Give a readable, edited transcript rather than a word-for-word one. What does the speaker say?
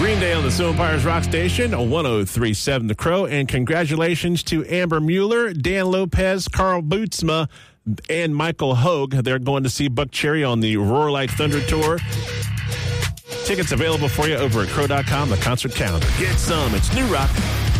Green Day on the Sioux Empires Rock Station, 103.7 The Crow. And congratulations to Amber Mueller, Dan Lopez, Carl Bootsma, and Michael Hogue. They're going to see Buck Cherry on the Roar Like Thunder Tour. Tickets available for you over at crow.com, the concert calendar. Get some. It's New Rock.